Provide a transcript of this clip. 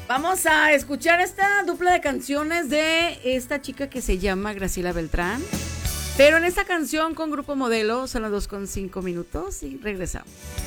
Vamos a escuchar esta dupla de canciones de esta chica que se llama Graciela Beltrán. Pero en esta canción con Grupo Modelo son las 2:05 y regresamos.